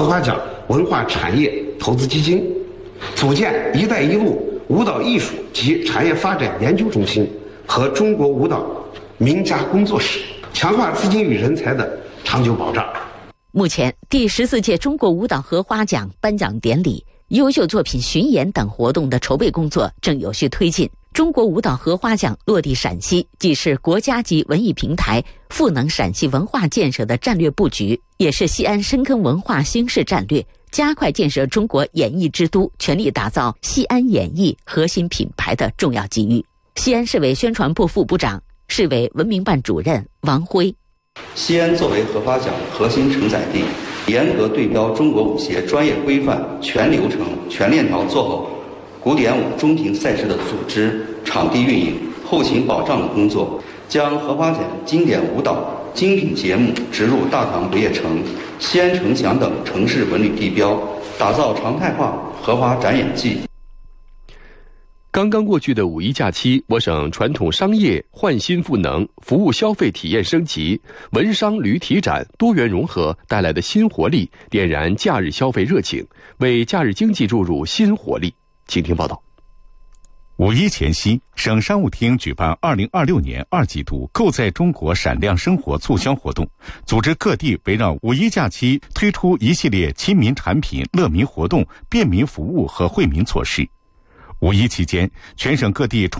花奖文化产业投资基金，组建“一带一路”舞蹈艺术及产业发展研究中心和中国舞蹈名家工作室，强化资金与人才的长久保障。 目前，第14届中国舞蹈荷花奖颁奖典礼、优秀作品巡演等活动的筹备工作正有序推进。中国舞蹈荷花奖落地陕西，既是国家级文艺平台赋能陕西文化建设的战略布局，也是西安深耕文化兴市战略、加快建设中国演艺之都、全力打造西安演艺核心品牌的重要机遇。西安市委宣传部副部长、市委文明办主任王辉： 西安作为荷花奖核心承载地，严格对标中国舞协专业规范，全流程、全链条做好古典舞中评赛事的组织、场地运营、后勤保障的工作，将荷花奖经典舞蹈、精品节目植入大唐不夜城、西安城墙等城市文旅地标，打造常态化荷花展演季。 刚刚过去的五一假期，我省传统商业焕新赋能，服务消费体验升级，文商旅体展多元融合带来的新活力，点燃假日消费热情，为假日经济注入新活力。请听报道。 五一前夕，省商务厅举办2026年2季度购在中国闪亮生活促销活动，组织各地围绕五一假期推出一系列亲民产品、乐民活动、便民服务和惠民措施。五一期间，全省各地